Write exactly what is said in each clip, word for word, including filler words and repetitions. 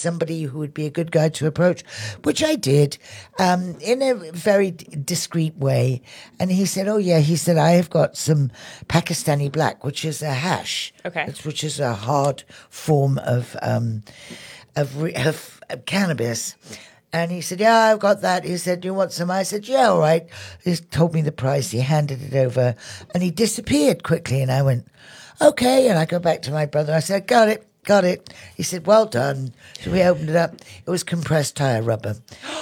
somebody who would be a good guy to approach, which I did um, in a very d- discreet way. And he said, oh, yeah, he said, I have got some Pakistani black, which is a hash, Okay. It's- which is a hard form of, um, of, re- of, of cannabis. And he said, yeah, I've got that. He said, do you want some? I said, yeah, all right. He told me the price. He handed it over and he disappeared quickly. And I went, okay. And I go back to my brother. I said, got it, got it. He said, well done. So we opened it up. It was compressed tire rubber.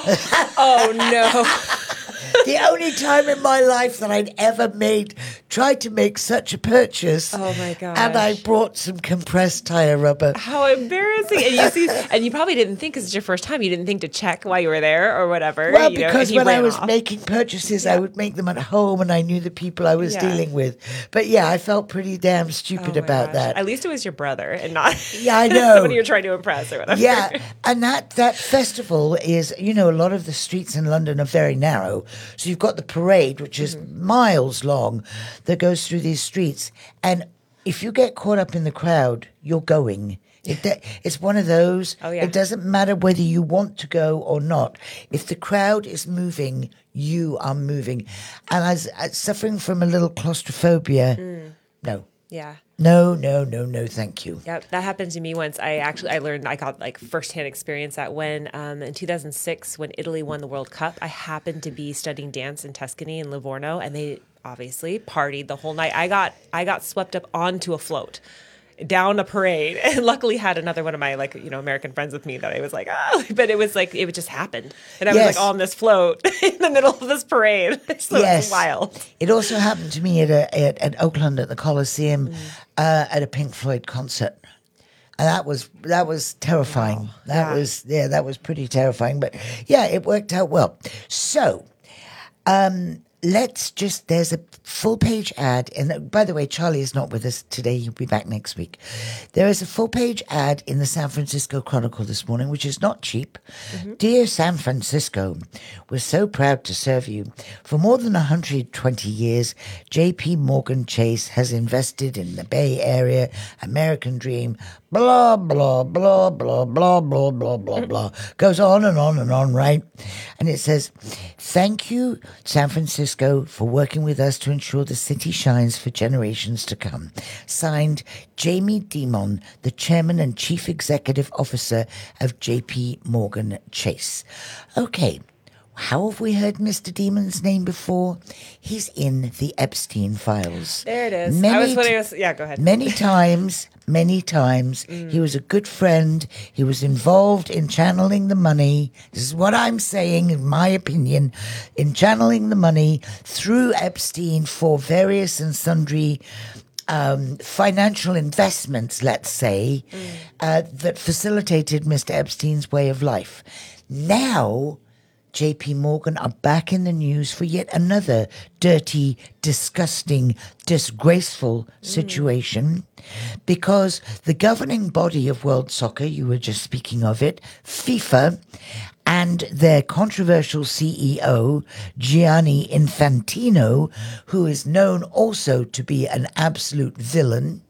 Oh, no. The only time in my life that I'd ever made, tried to make such a purchase. Oh, my gosh. And I brought some compressed tire rubber. How embarrassing. And you see, and you probably didn't think, because it's your first time, you didn't think to check while you were there or whatever. Well, you know, because and he when I ran was off. making purchases, I Yeah. would make them at home and I knew the people I was Yeah. dealing with. But yeah, I felt pretty damn Oh stupid my about gosh. that. At least it was your brother and not Yeah, I know. somebody you're trying to impress or whatever. Yeah, and that, that festival is, you know, a lot of the streets in London are very narrow. So you've got the parade, which is Mm-hmm. miles long, that goes through these streets. And if you get caught up in the crowd, you're going. It, it's one of those. Oh, yeah. It doesn't matter whether you want to go or not. If the crowd is moving, you are moving. And as, as suffering from a little claustrophobia, Mm. no. Yeah. No, no, no, no, thank you. Yep, that happened to me once. I actually I learned I got like firsthand experience that when um, in two thousand six when Italy won the World Cup, I happened to be studying dance in Tuscany and Livorno, and they obviously partied the whole night. I got I got swept up onto a float down a parade, and luckily had another one of my like you know American friends with me that I was like ah, but it was like it just happened, and I Yes. was like on this float in the middle of this parade. So it Yes. was wild. It also happened to me at a, at, at Oakland at the Coliseum Mm. uh, at a Pink Floyd concert. And that was that was terrifying. Wow. That Yeah. was yeah, that was pretty terrifying. But yeah, it worked out well. So um let's just, there's a full page ad. And by the way, Charlie is not with us today. He'll be back next week. There is a full page ad in the San Francisco Chronicle this morning, which is not cheap. Mm-hmm. Dear San Francisco, we're so proud to serve you. For more than one hundred twenty years, J P Morgan Chase has invested in the Bay Area, American dream, blah, blah, blah, blah, blah, blah, blah, blah, blah. Goes on and on and on, right? And it says, thank you, San Francisco, for working with us to ensure the city shines for generations to come. Signed, Jamie Dimon, the chairman and chief executive officer of J P Morgan Chase. Okay. How have we heard Mister Demon's name before? He's in the Epstein files. There it is. Many I was t- when I was yeah. Go ahead. Many times, many times, Mm. he was a good friend. He was involved in channeling the money. This is what I'm saying, in my opinion, in channeling the money through Epstein for various and sundry um, financial investments, let's say, Mm. uh, that facilitated Mister Epstein's way of life. Now, J P Morgan are back in the news for yet another dirty, disgusting, disgraceful situation because the governing body of world soccer, you were just speaking of it, FIFA, and their controversial C E O, Gianni Infantino, who is known also to be an absolute villain,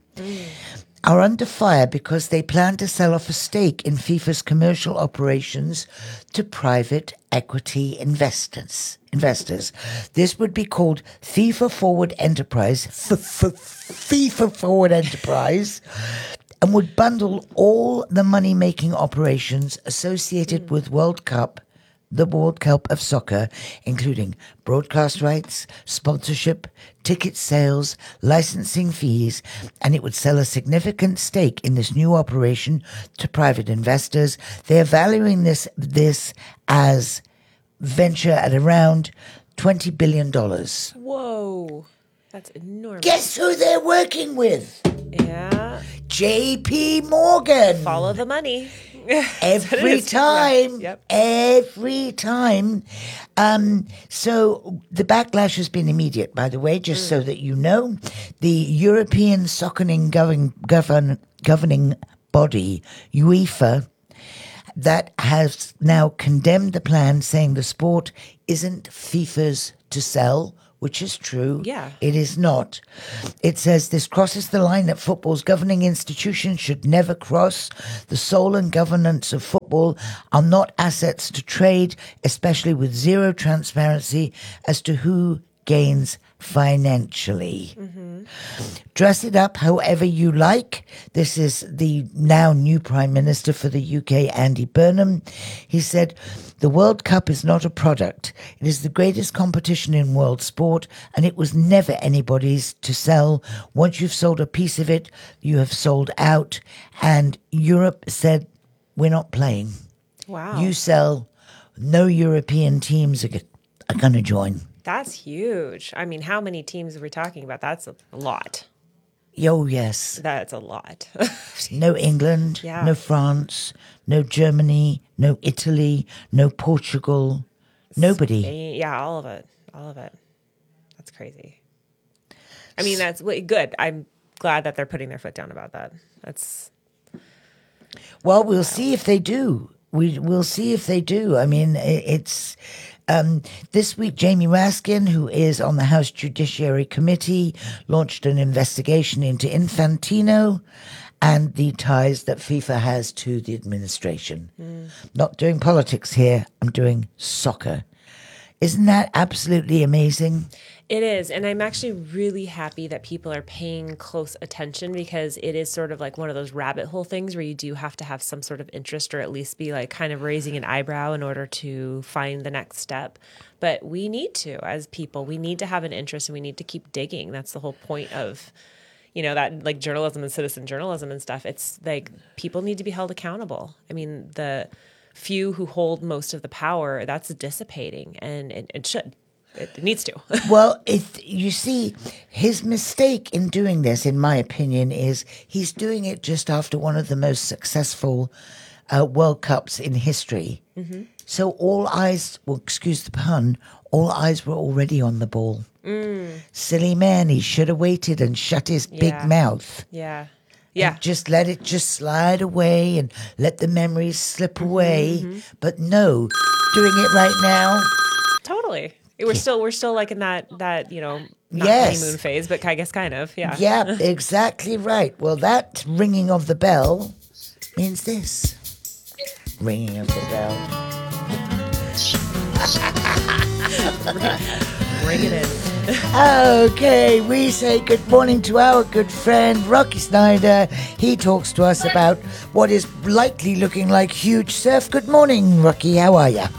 are under fire because they plan to sell off a stake in FIFA's commercial operations to private equity investors. Investors. This would be called FIFA Forward Enterprise, F- F- FIFA Forward Enterprise, and would bundle all the money-making operations associated with World Cup, the World Cup of soccer, including broadcast rights, sponsorship, ticket sales, licensing fees, and it would sell a significant stake in this new operation to private investors. They're valuing this this as venture at around twenty billion dollars. Whoa, that's enormous. Guess who they're working with? Yeah. J P Morgan. Follow the money. Every is. time, Yeah. Yep. every time. Um, so the backlash has been immediate, by the way, just so that you know. The European Soccer govern, govern, governing body, UEFA, that has now condemned the plan, saying the sport isn't FIFA's to sell. which is true. Yeah. It is not. It says this crosses the line that football's governing institutions should never cross. The soul and governance of football are not assets to trade, especially with zero transparency as to who gains financially. Mm-hmm. Dress it up however you like. This is the now new Prime Minister for the U K, Andy Burnham. He said, the World Cup is not a product. It is the greatest competition in world sport, and it was never anybody's to sell. Once you've sold a piece of it, you have sold out. And Europe said, we're not playing. Wow. You sell, no European teams are, are going to join. That's huge. I mean, how many teams are we talking about? That's a lot. Oh, yes. That's a lot. No England, Yeah. no France, no Germany, no Italy, no Portugal, nobody. Spain, yeah, all of it. All of it. That's crazy. I mean, that's w- good. I'm glad that they're putting their foot down about that. That's Well, we'll see if they do. We, we'll see if they do. I mean, i- it's... Um, this week, Jamie Raskin, who is on the House Judiciary Committee, launched an investigation into Infantino and the ties that FIFA has to the administration. Mm. Not doing politics here, I'm doing soccer. Isn't that absolutely amazing? It is. And I'm actually really happy that people are paying close attention, because it is sort of like one of those rabbit hole things where you do have to have some sort of interest, or at least be like kind of raising an eyebrow in order to find the next step. But we need to, as people, we need to have an interest, and we need to keep digging. That's the whole point of, you know, that like journalism and citizen journalism and stuff. It's like people need to be held accountable. I mean, the few who hold most of the power, that's dissipating, and it, it should. It needs to. Well, it, you see, his mistake in doing this, in my opinion, is he's doing it just after one of the most successful uh, World Cups in history. Mm-hmm. So all eyes, well, excuse the pun, all eyes were already on the ball. Mm. Silly man, he should have waited and shut his Yeah. big mouth. Yeah. Yeah. And just let it just slide away and let the memories slip away. Mm-hmm. But no, doing it right now. Totally. We're still we're still like in that that you know not Yes. honeymoon phase, but I guess kind of yeah. Yeah, exactly right. Well, that ringing of the bell means this. Ringing of the bell. Bring it in. Okay, we say good morning to our good friend Rocky Snyder. He talks to us about what is likely looking like huge surf. Good morning, Rocky. How are you?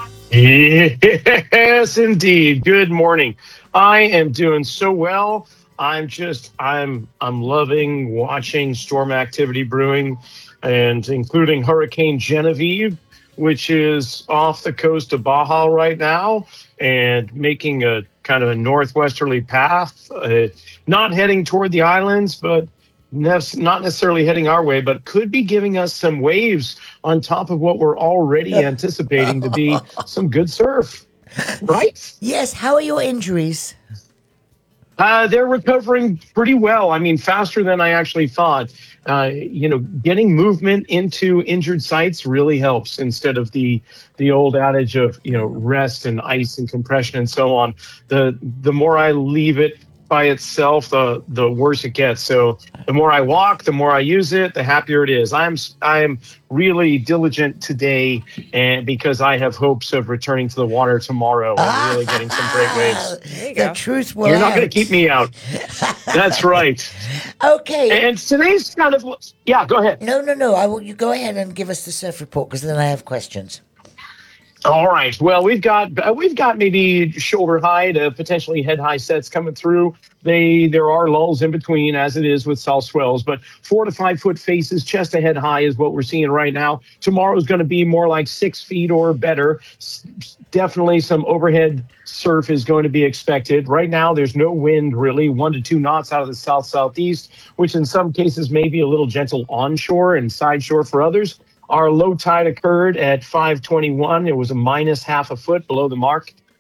Yes, indeed. Good morning. I am doing so well. I'm just, I'm, I'm loving watching storm activity brewing, and including Hurricane Genevieve, which is off the coast of Baja right now and making a kind of a northwesterly path, uh, not heading toward the islands, but not necessarily heading our way, but could be giving us some waves on top of what we're already anticipating to be some good surf, right? Yes, how are your injuries? Uh, they're recovering pretty well. I mean, faster than I actually thought. Uh, you know, getting movement into injured sites really helps instead of the the old adage of, you know, rest and ice and compression and so on. The the more I leave it by itself, the the worse it gets. So the more I walk, the more I use it, the happier it is. I'm I'm really diligent today, and because I have hopes of returning to the water tomorrow and really getting some great waves. There you The go. truth will You're not out. going to keep me out. That's right. Okay. And today's kind of, yeah, go ahead. No, no, no. I will. You go ahead and give us the surf report, because then I have questions. All right. Well, we've got uh, we've got maybe shoulder high to potentially head high sets coming through. They there are lulls in between, as it is with south swells, but four to five foot faces, chest to head high is what we're seeing right now. Tomorrow is going to be more like six feet or better. S- Definitely some overhead surf is going to be expected. Right now, there's no wind really, one to two knots out of the south southeast, which in some cases may be a little gentle onshore and side shore for others. Our low tide occurred at five twenty-one. It was a minus half a foot below the mark.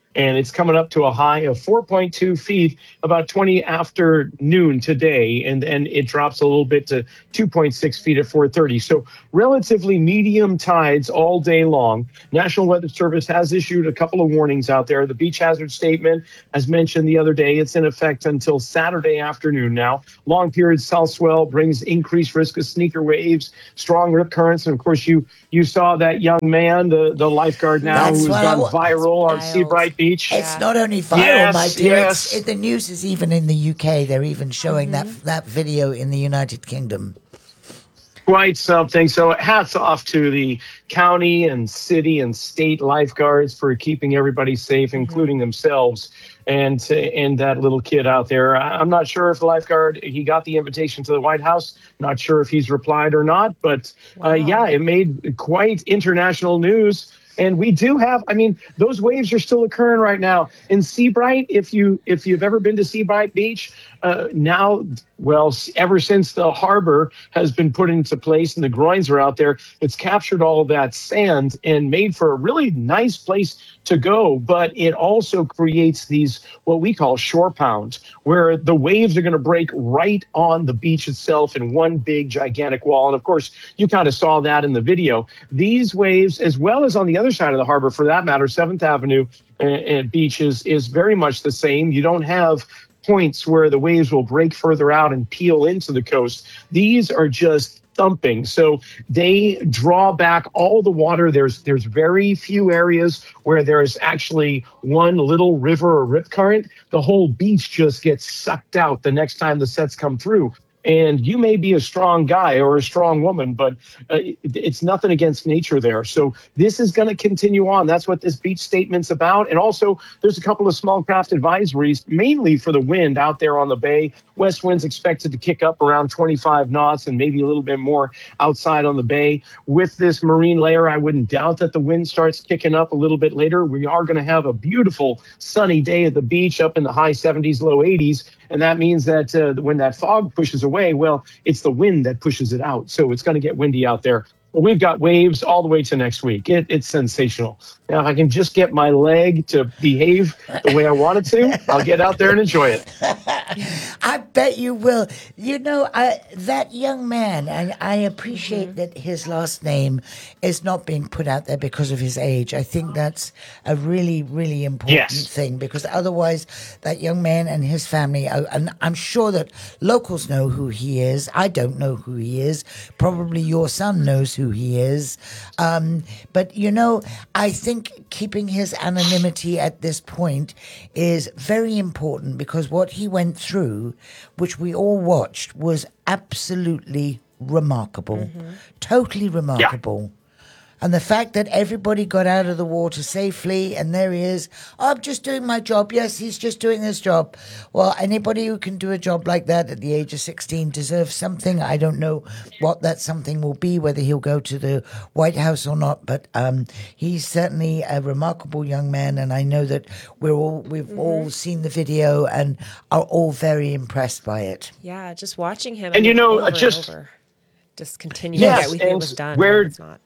and it's coming up to a high of four point two feet about twenty after noon today, and then it drops a little bit to two point six feet at four thirty. So relatively medium tides all day long. National Weather Service has issued a couple of warnings out there. The beach hazard statement, as mentioned the other day, it's in effect until Saturday afternoon now. Long period south swell brings increased risk of sneaker waves, strong rip currents, and of course you you saw that young man, the, the lifeguard now, That's who's what I gone wa- viral on Wild. Seabright Beach. It's not only viral, Yes, my dear. yes. It's, it, the news is even in the U K. They're even showing Mm-hmm. that that video in the United Kingdom. Quite something. So hats off to the county and city and state lifeguards for keeping everybody safe, including themselves. And and that little kid out there, I- I'm not sure if the lifeguard, he got the invitation to the White House. Not sure if he's replied or not. But uh, yeah, it made quite international news. And we do have, I mean, those waves are still occurring right now. In Seabright, if, you, if you've ever been to Seabright Beach, uh, now, well, s- ever since the harbor has been put into place and the groins are out there, it's captured all of that sand and made for a really nice place to go. But it also creates these, what we call shore pounds, where the waves are going to break right on the beach itself in one big, gigantic wall. And of course, you kind of saw that in the video. These waves, as well as on the other side of the harbor, for that matter, seventh Avenue uh, uh, beach is, is very much the same. You don't have points where the waves will break further out and peel into the coast. These are just thumping. So they draw back all the water. There's there's very few areas where there's actually one little river or rip current. The whole beach just gets sucked out the next time the sets come through. And you may be a strong guy or a strong woman, but uh, it- it's nothing against nature there. So this is going to continue on. That's what this beach statement's about. And also, there's a couple of small craft advisories, mainly for the wind out there on the bay. West winds expected to kick up around twenty-five knots and maybe a little bit more outside on the bay. With this marine layer, I wouldn't doubt that the wind starts kicking up a little bit later. We are going to have a beautiful sunny day at the beach up in the high seventies, low eighties. And that means that uh, when that fog pushes away, well, it's the wind that pushes it out. So it's going to get windy out there. Well, we've got waves all the way to next week. It, it's sensational. Now, if I can just get my leg to behave the way I want it to, I'll get out there and enjoy it. I bet you will. You know, I, that young man, I, I appreciate that his last name is not being put out there because of his age. I think that's a really, really important Yes. thing, because otherwise that young man and his family, are, and I'm sure that locals know who he is. I don't know who he is. Probably your son knows who he is. Um, but, you know, I think keeping his anonymity at this point is very important, because what he went through, which we all watched, was absolutely remarkable. Totally remarkable. And the fact that everybody got out of the water safely, and there he is. Oh, I'm just doing my job. Yes, he's just doing his job. Well, anybody who can do a job like that at the age of sixteen deserves something. I don't know what that something will be, whether he'll go to the White House or not, but um, he's certainly a remarkable young man, and I know that we're all, we've all seen the video and are all very impressed by it. Yeah, just watching him. And, you know, over just- and over. Just continue. Yes, Yeah, we think it and was done. where- but it's not.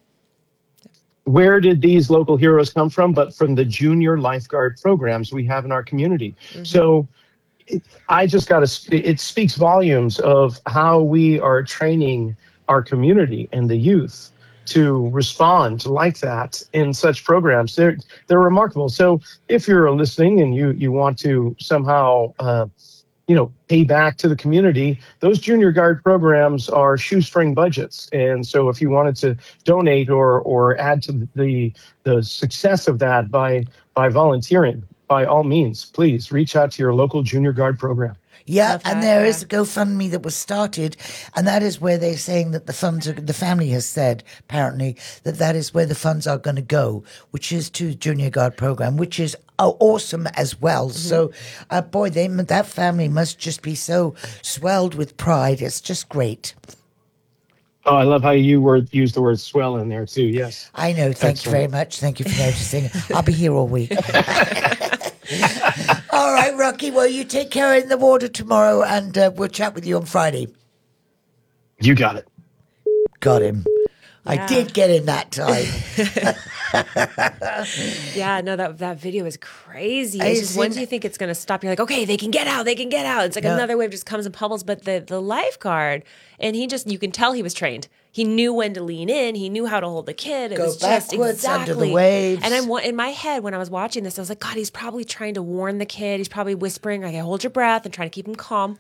Where did these local heroes come from? But from the junior lifeguard programs we have in our community. So it, I just got to, it speaks volumes of how we are training our community and the youth to respond like that in such programs. They're, they're remarkable. So if you're listening and you, you want to somehow, uh, you know, pay back to the community, those junior guard programs are shoestring budgets. And so if you wanted to donate or or add to the the success of that by by volunteering, by all means, please reach out to your local junior guard program. Yeah, Love and that, there yeah. is a GoFundMe that was started, and that is where they're saying that the funds are, the family has said, apparently, that that is where the funds are going to go, which is to the Junior Guard program, which is oh, awesome as well. So, uh, boy, they, that family must just be so swelled with pride. It's just great. Oh, I love how you word use the word swell in there too. Yes. I know. Thank you Excellent. very much. Thank you for noticing. I'll be here all week. All right, Rocky. Well, you take care in the water tomorrow, and uh, we'll chat with you on Friday. You got it. Got him. I Yeah. did get in that time. Yeah, no, that that video is crazy. I It's just once seen- you think it's going to stop, you're like, okay, they can get out, they can get out. It's like Yeah. another wave just comes and pummels. But the the lifeguard, and he just, you can tell he was trained. He knew when to lean in. He knew how to hold the kid. It Go was just backwards under exactly. the waves. And I'm wa- in my head when I was watching this, I was like, God, he's probably trying to warn the kid. He's probably whispering, like, hold your breath, and trying to keep him calm.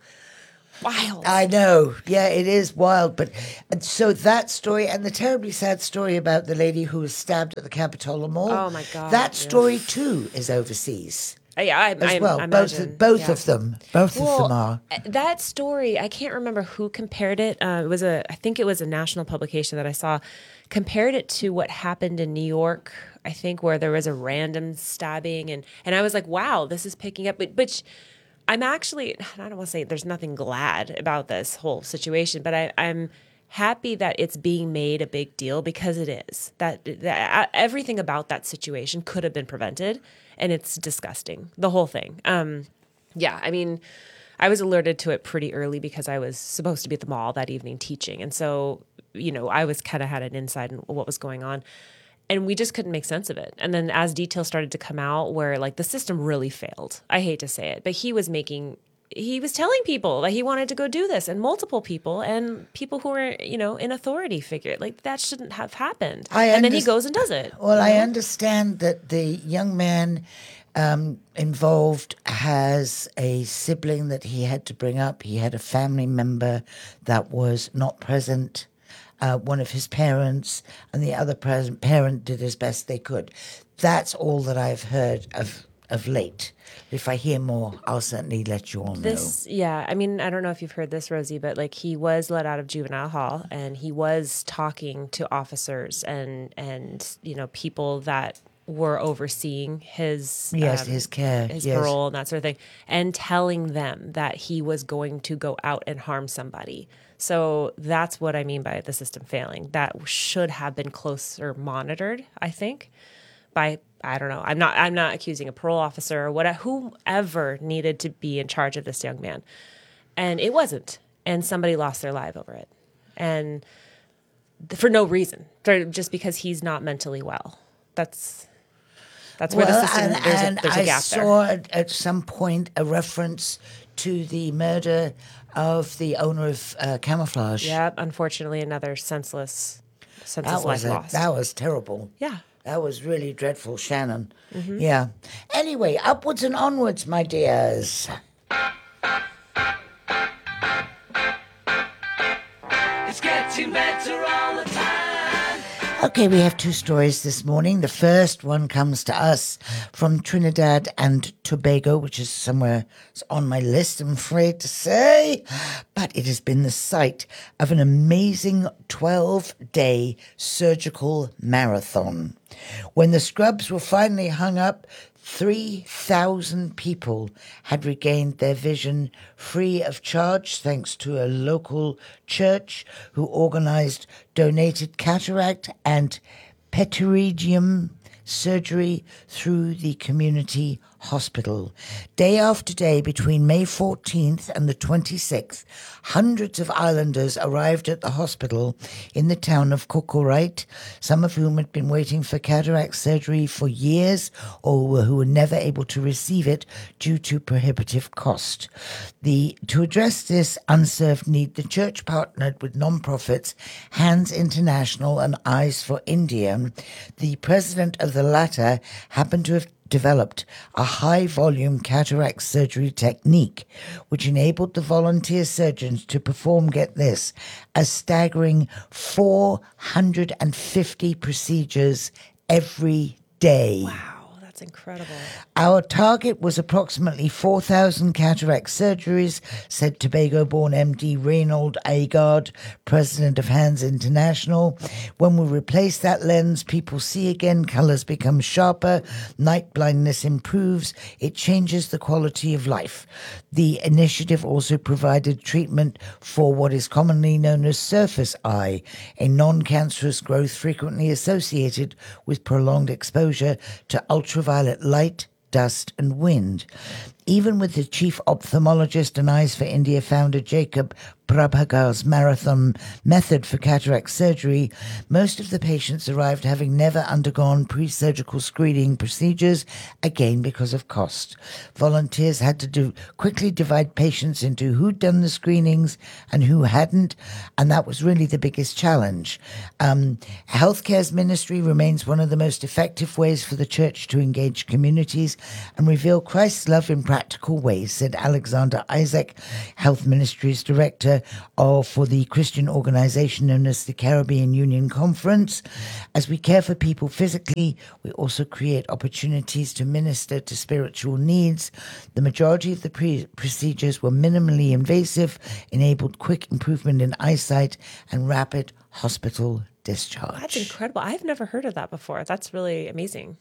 Wild. I know. Yeah, it is wild. But and so that story and the terribly sad story about the lady who was stabbed at the Capitola Mall. Oh, my God, That yeah. story too is overseas Uh, yeah, I, as I, well. I both imagine. both Yeah. of them. Both of them are. That story, I can't remember who compared it. Uh, it was a, I think it was a national publication that I saw, compared it to what happened in New York. I think where there was a random stabbing, and and I was like, wow, this is picking up. But but I'm actually, I don't want to say there's nothing glad about this whole situation, but I, I'm happy that it's being made a big deal, because it is. That, that everything about that situation could have been prevented, and it's disgusting, the whole thing. Um, yeah, I mean, I was alerted to it pretty early because I was supposed to be at the mall that evening teaching, and so, you know, I was kind of had an insight in what was going on. And we just couldn't make sense of it. And then as details started to come out where like the system really failed, I hate to say it, but he was making, he was telling people that he wanted to go do this, and multiple people and people who were, you know, in authority figured like that shouldn't have happened. I and then he underst- goes and does it. Well, I understand that the young man um, involved has a sibling that he had to bring up. He had a family member that was not present. Uh, one of his parents, and the other present parent did as best they could. That's all that I've heard of of late. If I hear more, I'll certainly let you all know. This, yeah, I mean, I don't know if you've heard this, Rosie, but like he was let out of juvenile hall, and he was talking to officers and and you know people that were overseeing his Yes, um, his care, his yes. parole, and that sort of thing, and telling them that he was going to go out and harm somebody. So that's what I mean by the system failing. That should have been closer monitored, I think, by I don't know. I'm not I'm not accusing a parole officer or what whoever needed to be in charge of this young man. And it wasn't. And somebody lost their life over it. And for no reason, for, just because he's not mentally well. That's that's where Well, the system and, there's and a there's a I gap saw there. at, at some point a reference to the murder of the owner of uh, Camouflage. Yeah, unfortunately another senseless senseless that was life a, lost. that was terrible. Yeah. That was really dreadful, Shannon. Mm-hmm. Yeah. Anyway, upwards and onwards, my dears. It's getting better all the time. Okay, we have two stories this morning. The first one comes to us from Trinidad and Tobago, which is somewhere on my list, I'm afraid to say. But it has been the site of an amazing twelve-day surgical marathon. When the scrubs were finally hung up, three thousand people had regained their vision free of charge thanks to a local church who organized donated cataract and pterygium surgery through the community hospital. Day after day, between May fourteenth and the twenty-sixth, hundreds of islanders arrived at the hospital in the town of Cocorite, some of whom had been waiting for cataract surgery for years or who were never able to receive it due to prohibitive cost. The, to address this unserved need, the church partnered with non-profits Hands International and Eyes for India. The president of the latter happened to have developed a high-volume cataract surgery technique, which enabled the volunteer surgeons to perform, get this, a staggering four hundred fifty procedures every day. Wow, that's incredible. Our target was approximately four thousand cataract surgeries, said Tobago-born M D Reynold Agard, president of Hands International. When we replace that lens, people see again, colors become sharper, night blindness improves, it changes the quality of life. The initiative also provided treatment for what is commonly known as surface eye, a non-cancerous growth frequently associated with prolonged exposure to ultraviolet light, dust and wind. Even with the chief ophthalmologist and Eyes for India founder Jacob Prabhakar's marathon method for cataract surgery, most of the patients arrived having never undergone pre-surgical screening procedures, again because of cost. Volunteers had to do, quickly divide patients into who'd done the screenings and who hadn't, and that was really the biggest challenge. Um, healthcare's ministry remains one of the most effective ways for the church to engage communities and reveal Christ's love in practical ways, said Alexander Isaac, Health Ministries Director of, for the Christian organization known as the Caribbean Union Conference. As we care for people physically, we also create opportunities to minister to spiritual needs. The majority of the pre- procedures were minimally invasive, enabled quick improvement in eyesight and rapid hospital discharge. That's incredible. I've never heard of that before. That's really amazing.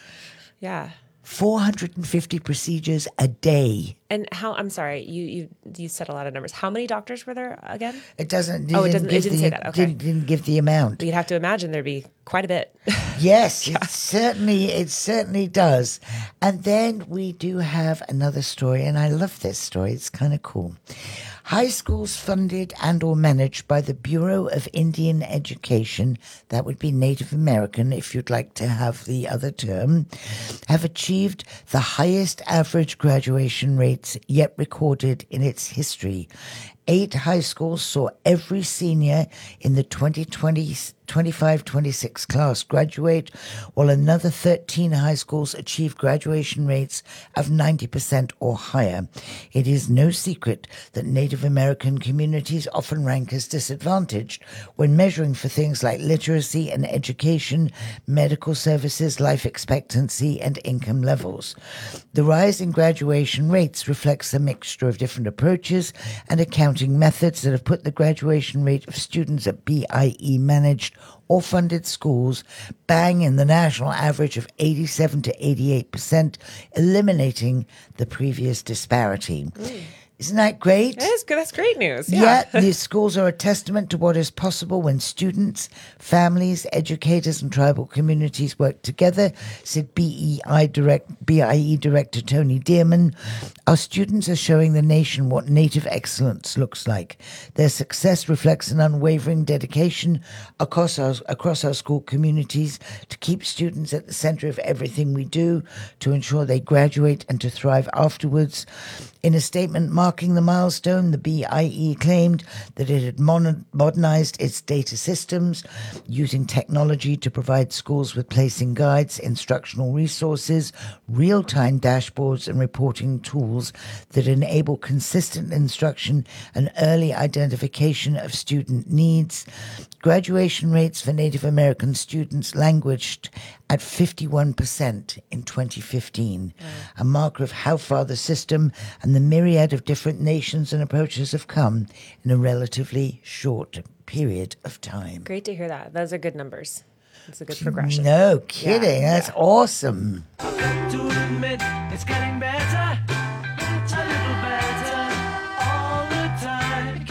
Yeah. four hundred fifty procedures a day. And how, I'm sorry, you you you said a lot of numbers. How many doctors were there again? It doesn't. Oh, it doesn't- it give didn't the- say that, okay. Didn't, didn't give the amount. You'd have to imagine there'd be quite a bit. Yes, it certainly, it certainly does. And then we do have another story, and I love this story. It's kind of cool. High schools funded and or managed by the Bureau of Indian Education, that would be Native American if you'd like to have the other term, have achieved the highest average graduation rates yet recorded in its history. Eight high schools saw every senior in the twenty twenty, twenty-five twenty-six class graduate, while another thirteen high schools achieved graduation rates of ninety percent or higher. It is no secret that Native American communities often rank as disadvantaged when measuring for things like literacy and education, medical services, life expectancy, and income levels. The rise in graduation rates reflects a mixture of different approaches and accounting methods that have put the graduation rate of students at B I E managed or funded schools bang in the national average of eighty-seven to eighty-eight percent, eliminating the previous disparity. Mm. Isn't that great? That is good. That's great news. Yeah. Yeah, these schools are a testament to what is possible when students, families, educators, and tribal communities work together, said B E I direct, B I E Director Tony Dearman. Our students are showing the nation what native excellence looks like. Their success reflects an unwavering dedication across our, across our school communities to keep students at the center of everything we do, to ensure they graduate and to thrive afterwards. In a statement marking the milestone, the B I E claimed that it had mon- modernized its data systems, using technology to provide schools with placing guides, instructional resources, real-time dashboards, and reporting tools that enable consistent instruction and early identification of student needs. Graduation rates for Native American students languished at fifty-one percent in twenty fifteen, wow. A marker of how far the system and the myriad of different nations and approaches have come in a relatively short period of time. Great to hear that. Those are good numbers. It's a good progression. No kidding. Yeah, That's yeah. awesome. To admit it's getting better, a little better all the time.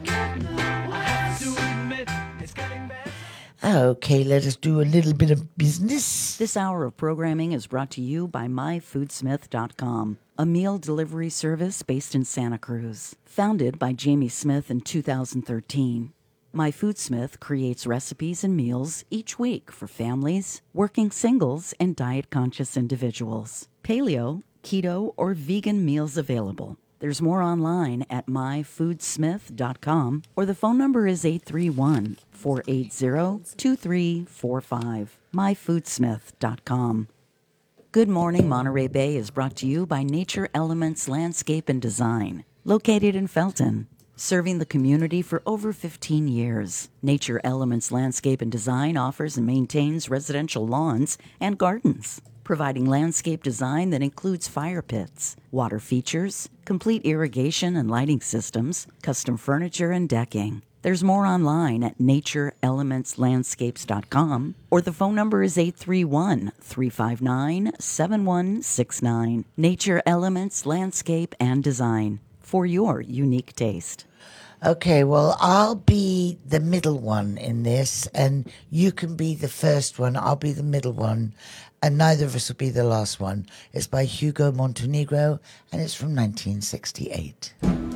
I have to admit it's getting better. Okay, let us do a little bit of business. This hour of programming is brought to you by my food smith dot com, a meal delivery service based in Santa Cruz. Founded by Jamie Smith in two thousand thirteen, MyFoodsmith creates recipes and meals each week for families, working singles, and diet-conscious individuals. Paleo, keto, or vegan meals available. There's more online at my food smith dot com, or the phone number is eight three one, four eight zero, two three four five. my food smith dot com. Good Morning Monterey Bay is brought to you by Nature Elements Landscape and Design, located in Felton. Serving the community for over fifteen years, Nature Elements Landscape and Design offers and maintains residential lawns and gardens, providing landscape design that includes fire pits, water features, complete irrigation and lighting systems, custom furniture and decking. There's more online at nature elements landscapes dot com, or the phone number is eight three one, three five nine, seven one six nine. Nature Elements Landscape and Design. for your unique taste. Okay, well, I'll be the middle one in this, and you can be the first one. I'll be the middle one, and neither of us will be the last one. It's by Hugo Montenegro, and it's from nineteen sixty-eight.